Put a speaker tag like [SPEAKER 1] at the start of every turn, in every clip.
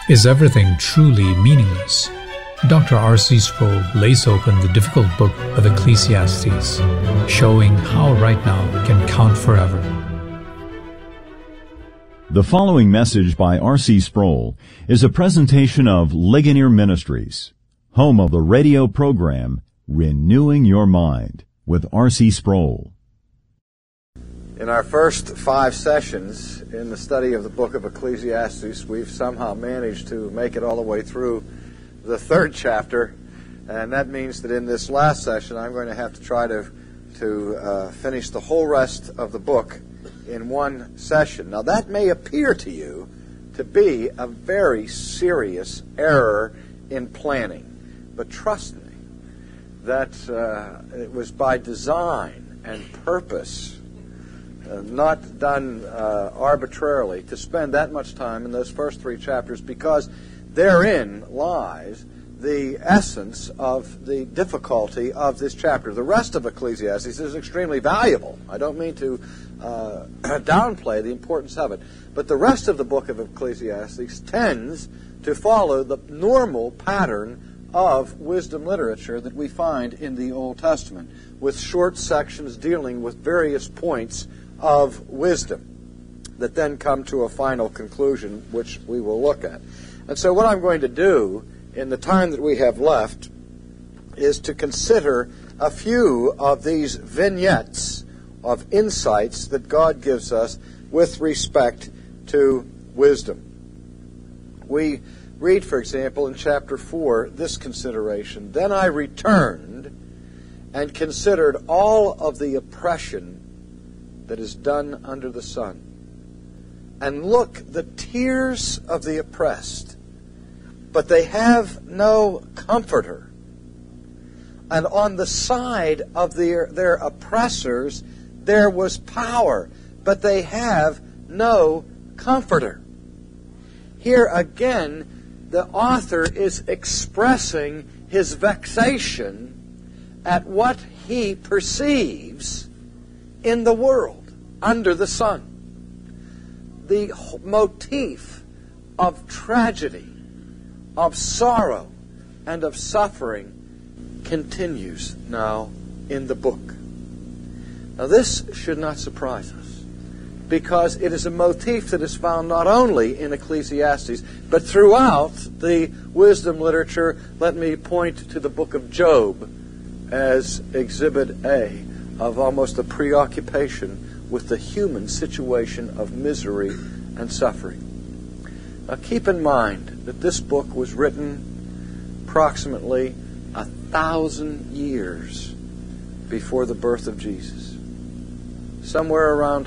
[SPEAKER 1] Is everything truly meaningless? Dr. R.C. Sproul lays open the difficult book of Ecclesiastes, showing how right now can count forever.
[SPEAKER 2] The following message by R.C. Sproul is a presentation of Ligonier Ministries, home of the radio program Renewing Your Mind with R.C. Sproul.
[SPEAKER 3] In our first 5 sessions in the study of the book of Ecclesiastes, we've somehow managed to make it all the way through the 3rd chapter, and that means that in this last session I'm going to have to try to finish the whole rest of the book in one session. Now that may appear to you to be a very serious error in planning, but trust me that it was by design and purpose, not done arbitrarily, to spend that much time in those first 3 chapters, because therein lies the essence of the difficulty of this chapter. The rest of Ecclesiastes is extremely valuable. I don't mean to downplay the importance of it, but the rest of the book of Ecclesiastes tends to follow the normal pattern of wisdom literature that we find in the Old Testament, with short sections dealing with various points of wisdom that then come to a final conclusion, which we will look at. And so what I'm going to do in the time that we have left is to consider a few of these vignettes of insights that God gives us with respect to wisdom. We read, for example, in chapter 4, this consideration: "Then I returned and considered all of the oppression that is done under the sun. And look, the tears of the oppressed, but they have no comforter. And on the side of their oppressors there was power, but they have no comforter." Here again, the author is expressing his vexation at what he perceives in the world under the sun. The motif of tragedy, of sorrow, and of suffering continues now in the book. Now this should not surprise us, because it is a motif that is found not only in Ecclesiastes, but throughout the wisdom literature. Let me point to the book of Job as exhibit A of almost a preoccupation with the human situation of misery and suffering. Now keep in mind that this book was written approximately 1,000 years before the birth of Jesus. Somewhere around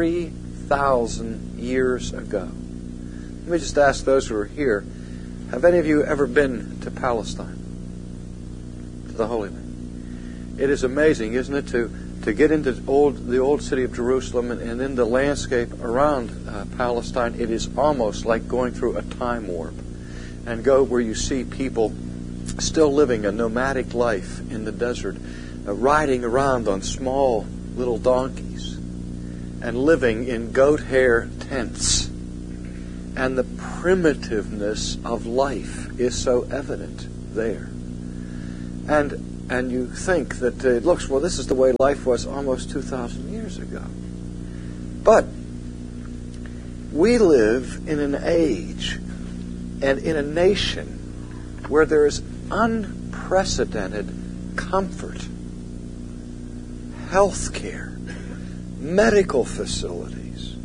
[SPEAKER 3] 3,000 years ago. Let me just ask those who are here, have any of you ever been to Palestine? To the Holy Land? It is amazing, isn't it, to get into the old city of Jerusalem and in the landscape around Palestine. It is almost like going through a time warp, and go where you see people still living a nomadic life in the desert, riding around on small little donkeys and living in goat hair tents. And the primitiveness of life is so evident there. And you think that it looks, well, this is the way life was almost 2,000 years ago. But we live in an age and in a nation where there is unprecedented comfort, health care, medical facilities,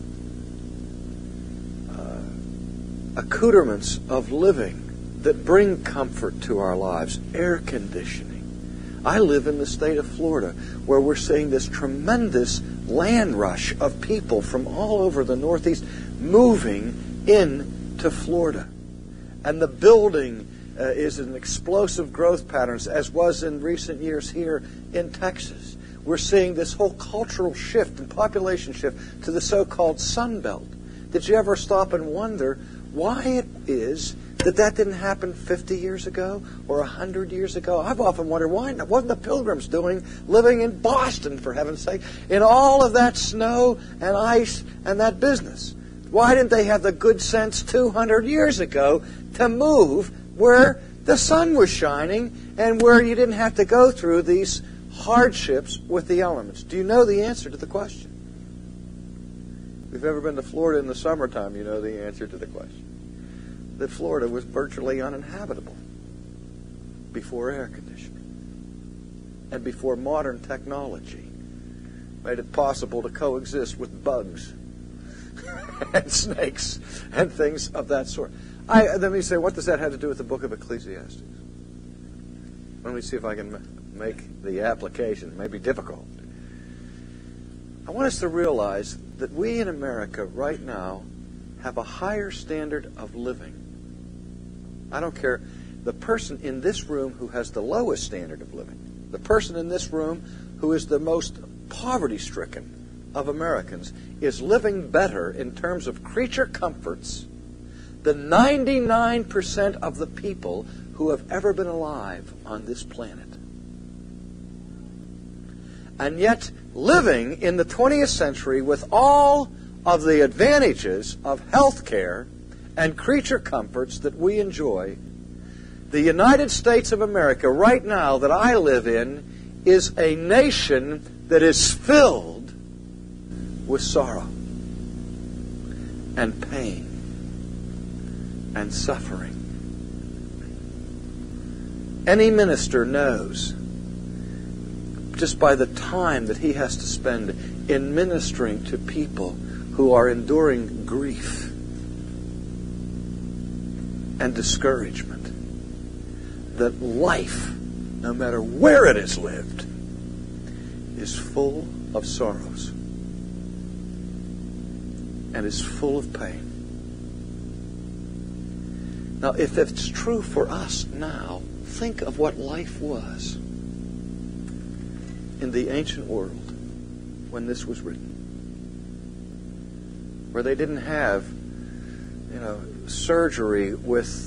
[SPEAKER 3] accoutrements of living that bring comfort to our lives, air conditioning. I live in the state of Florida, where we're seeing this tremendous land rush of people from all over the Northeast moving into Florida. And the building is an explosive growth patterns, as was in recent years here in Texas. We're seeing this whole cultural shift and population shift to the so-called Sun Belt. Did you ever stop and wonder why it is that didn't happen 50 years ago or 100 years ago? I've often wondered, why wasn't the Pilgrims living in Boston, for heaven's sake, in all of that snow and ice and that business? Why didn't they have the good sense 200 years ago to move where the sun was shining and where you didn't have to go through these hardships with the elements? Do you know the answer to the question? If you've ever been to Florida in the summertime, you know the answer to the question. That Florida was virtually uninhabitable before air conditioning and before modern technology made it possible to coexist with bugs and snakes and things of that sort. Let me say, what does that have to do with the book of Ecclesiastes? Let me see if I can make the application. It may be difficult. I want us to realize that we in America right now have a higher standard of living. I don't care the person in this room who has the lowest standard of living, the person in this room who is the most poverty-stricken of Americans is living better in terms of creature comforts than 99% of the people who have ever been alive on this planet. And yet, living in the 20th century with all of the advantages of health care and creature comforts that we enjoy, the United States of America right now that I live in is a nation that is filled with sorrow and pain and suffering. Any minister knows, just by the time that he has to spend in ministering to people who are enduring grief and discouragement, that life, no matter where it is lived, is full of sorrows and is full of pain. Now, if it's true for us now, think of what life was in the ancient world when this was written, where they didn't have, surgery with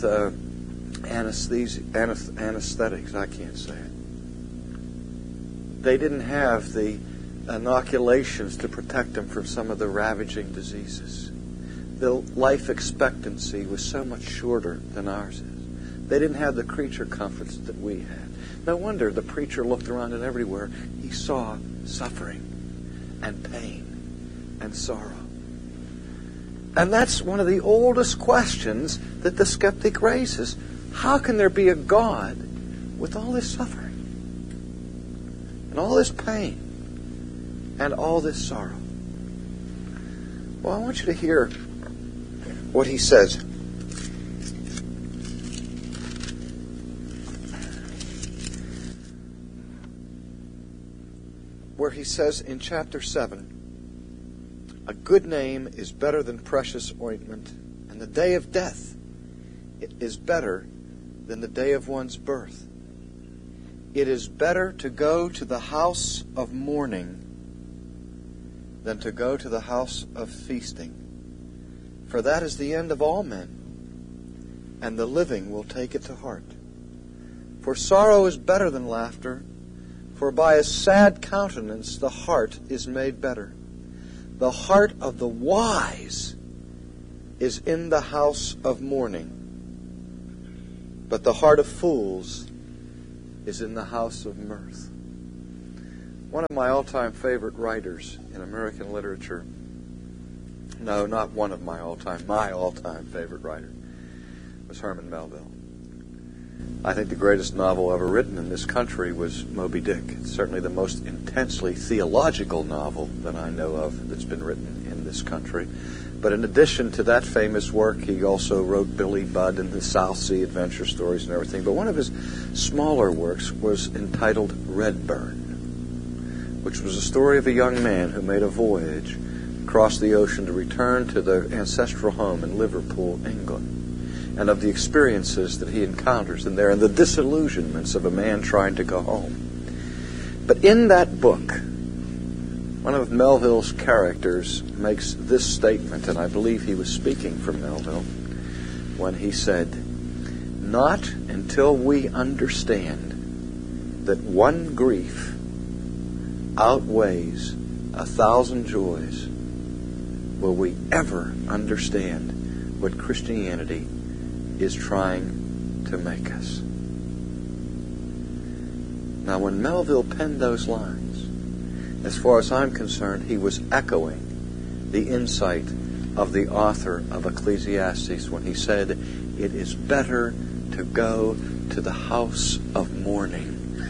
[SPEAKER 3] anesthetics. I can't say it. They didn't have the inoculations to protect them from some of the ravaging diseases. The life expectancy was so much shorter than ours is. They didn't have the creature comforts that we had. No wonder the preacher looked around and everywhere he saw suffering and pain and sorrow. And that's one of the oldest questions that the skeptic raises. How can there be a God with all this suffering and all this pain and all this sorrow? Well, I want you to hear what he says. Where he says in chapter 7, a good name is better than precious ointment, and the day of death is better than the day of one's birth. It is better to go to the house of mourning than to go to the house of feasting. For that is the end of all men, and the living will take it to heart. For sorrow is better than laughter, for by a sad countenance the heart is made better. The heart of the wise is in the house of mourning, but the heart of fools is in the house of mirth. One of my all-time favorite writers in American literature, no, not one of my all-time favorite writer, was Herman Melville. I think the greatest novel ever written in this country was Moby Dick. It's certainly the most intensely theological novel that I know of that's been written in this country. But in addition to that famous work, he also wrote Billy Budd and the South Sea adventure stories and everything. But one of his smaller works was entitled Redburn, which was a story of a young man who made a voyage across the ocean to return to their ancestral home in Liverpool, England, and of the experiences that he encounters in there and the disillusionments of a man trying to go home. But in that book, one of Melville's characters makes this statement, and I believe he was speaking for Melville when he said, "Not until we understand that one grief outweighs 1,000 joys will we ever understand what Christianity is trying to make us. Now, when Melville penned those lines, as far as I'm concerned, he was echoing the insight of the author of Ecclesiastes when he said, "It is better to go to the house of mourning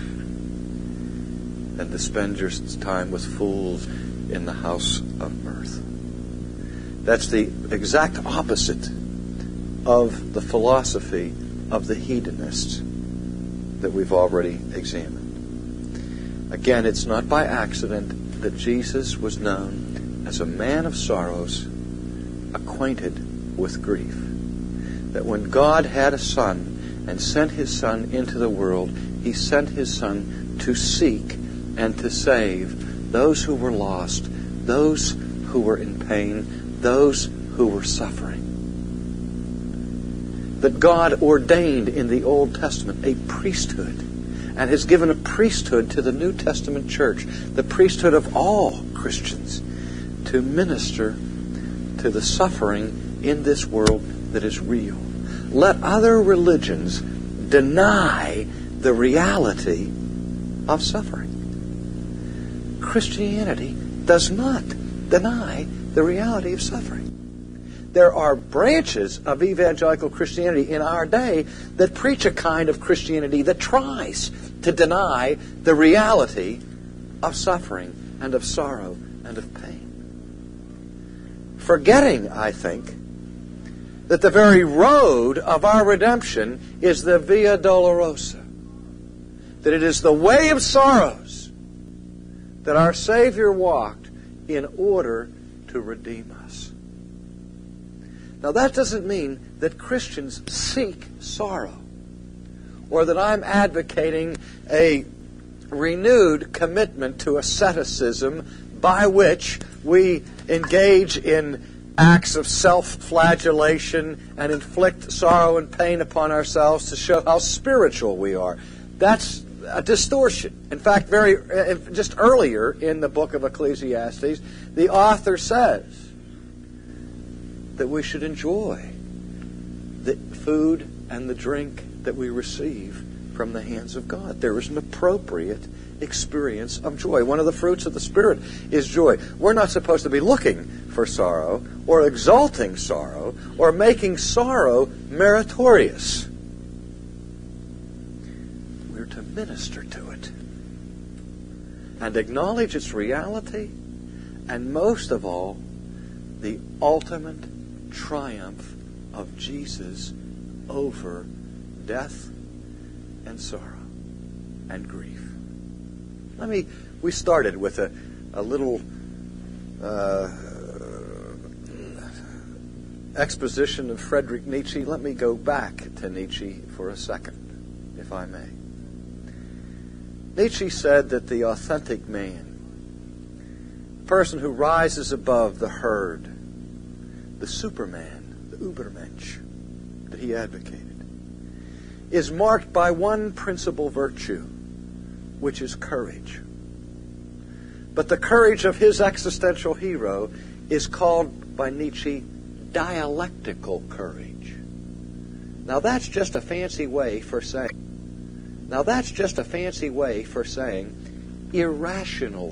[SPEAKER 3] than to spend your time with fools in the house of mirth." That's the exact opposite of the philosophy of the hedonists that we've already examined. Again, it's not by accident that Jesus was known as a man of sorrows, acquainted with grief. That when God had a Son and sent His Son into the world, He sent His Son to seek and to save those who were lost, those who were in pain, those who were suffering. That God ordained in the Old Testament a priesthood and has given a priesthood to the New Testament church, the priesthood of all Christians, to minister to the suffering in this world that is real. Let other religions deny the reality of suffering. Christianity does not deny the reality of suffering. There are branches of evangelical Christianity in our day that preach a kind of Christianity that tries to deny the reality of suffering and of sorrow and of pain. Forgetting, I think, that the very road of our redemption is the Via Dolorosa. That it is the way of sorrows that our Savior walked in order to redeem us. Now that doesn't mean that Christians seek sorrow, or that I'm advocating a renewed commitment to asceticism by which we engage in acts of self-flagellation and inflict sorrow and pain upon ourselves to show how spiritual we are. That's a distortion. In fact, just earlier in the book of Ecclesiastes, the author says that we should enjoy the food and the drink that we receive from the hands of God. There is an appropriate experience of joy. One of the fruits of the Spirit is joy. We're not supposed to be looking for sorrow or exalting sorrow or making sorrow meritorious. We're to minister to it and acknowledge its reality, and most of all, the ultimate triumph of Jesus over death and sorrow and grief. We started with a little exposition of Friedrich Nietzsche. Let me go back to Nietzsche for a second, if I may. Nietzsche said that the authentic man, the person who rises above the herd, the Superman, the Übermensch that he advocated, is marked by one principal virtue, which is courage. But the courage of his existential hero is called by Nietzsche dialectical courage. Now that's just a fancy way for saying irrational